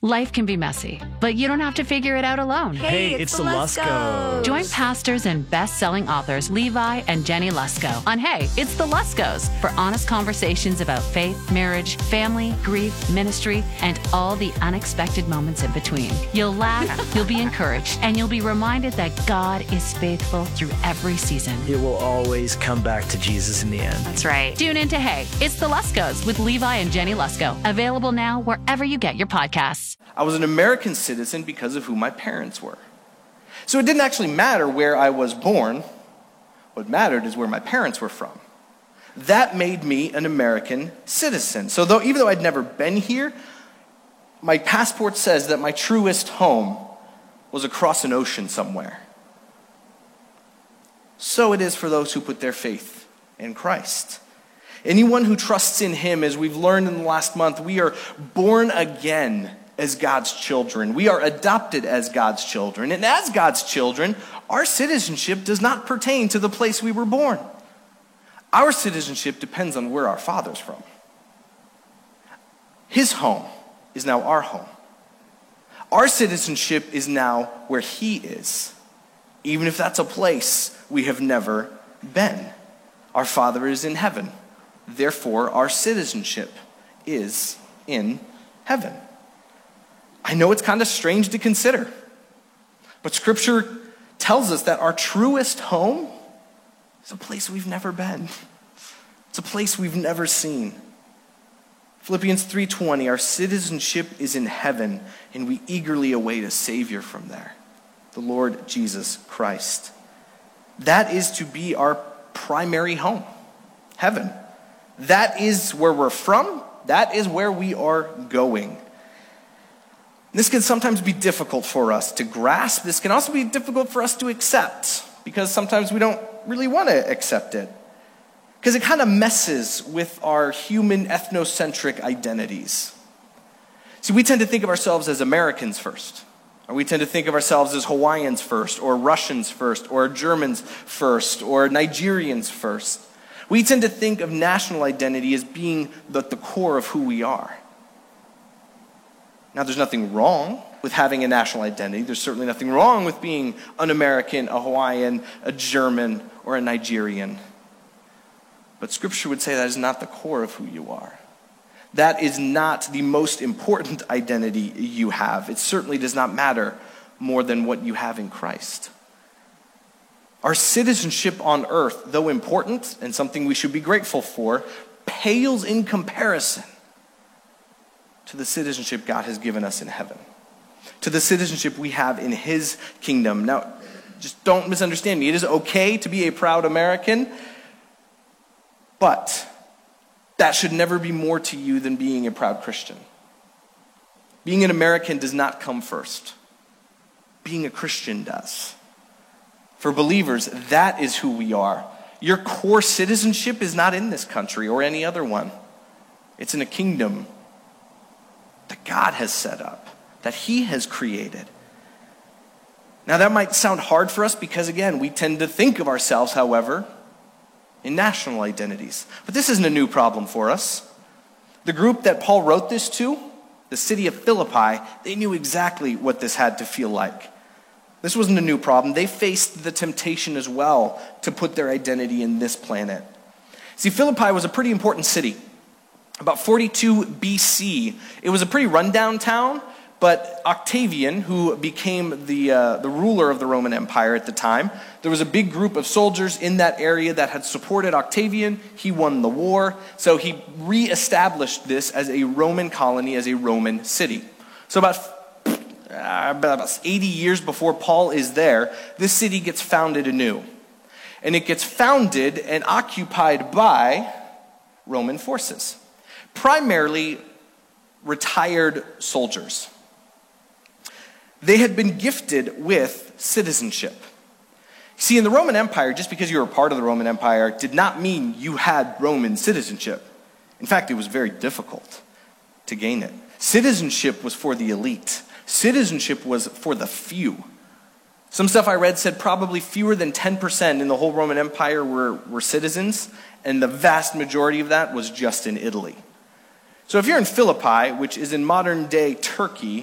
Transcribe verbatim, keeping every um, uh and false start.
Life can be messy, but you don't have to figure it out alone. Hey, it's, it's the Luskos. Join pastors and best-selling authors Levi and Jenny Lusko on Hey, It's the Luskos for honest conversations about faith, marriage, family, grief, ministry, and all the unexpected moments in between. You'll laugh, you'll be encouraged, and you'll be reminded that God is faithful through every season. It will always come back to Jesus in the end. That's right. Tune in to Hey, It's the Luskos with Levi and Jenny Lusko. Available now wherever you get your podcasts. I was an American citizen because of who my parents were. So it didn't actually matter where I was born. What mattered is where my parents were from. That made me an American citizen. So though, even though I'd never been here, my passport says that my truest home was across an ocean somewhere. So it is for those who put their faith in Christ. Anyone who trusts in him, as we've learned in the last month, we are born again as God's children. We are adopted as God's children. And as God's children, our citizenship does not pertain to the place we were born. Our citizenship depends on where our Father's from. His home is now our home. Our citizenship is now where he is, even if that's a place we have never been. Our Father is in heaven. Therefore, our citizenship is in heaven. I know it's kind of strange to consider, but Scripture tells us that our truest home is a place we've never been. It's a place we've never seen. Philippians three twenty, our citizenship is in heaven, and we eagerly await a Savior from there, the Lord Jesus Christ. That is to be our primary home, heaven. That is where we're from. That is where we are going. This can sometimes be difficult for us to grasp. This can also be difficult for us to accept, because sometimes we don't really want to accept it, because it kind of messes with our human ethnocentric identities. See, we tend to think of ourselves as Americans first, or we tend to think of ourselves as Hawaiians first, or Russians first, or Germans first, or Nigerians first. We tend to think of national identity as being the, the core of who we are. Now, there's nothing wrong with having a national identity. There's certainly nothing wrong with being an American, a Hawaiian, a German, or a Nigerian. But Scripture would say that is not the core of who you are. That is not the most important identity you have. It certainly does not matter more than what you have in Christ. Our citizenship on earth, though important and something we should be grateful for, pales in comparison to the citizenship God has given us in heaven, to the citizenship we have in his kingdom. Now, just don't misunderstand me. It is okay to be a proud American, but that should never be more to you than being a proud Christian. Being an American does not come first. Being a Christian does. For believers, that is who we are. Your core citizenship is not in this country or any other one. It's in a kingdom that God has set up, that he has created. Now that might sound hard for us because, again, we tend to think of ourselves, however, in national identities. But this isn't a new problem for us. The group that Paul wrote this to, the city of Philippi, they knew exactly what this had to feel like. This wasn't a new problem. They faced the temptation as well to put their identity in this planet. See, Philippi was a pretty important city. About forty-two B C, it was a pretty rundown town, but Octavian, who became the, uh, the ruler of the Roman Empire at the time, there was a big group of soldiers in that area that had supported Octavian. He won the war, so he reestablished this as a Roman colony, as a Roman city. So about, uh, about eighty years before Paul is there, this city gets founded anew. And it gets founded and occupied by Roman forces. Primarily retired soldiers. They had been gifted with citizenship. See, in the Roman Empire, just because you were a part of the Roman Empire did not mean you had Roman citizenship. In fact, it was very difficult to gain it. Citizenship was for the elite. Citizenship was for the few. Some stuff I read said probably fewer than ten percent in the whole Roman Empire were, were citizens, and the vast majority of that was just in Italy. So if you're in Philippi, which is in modern-day Turkey,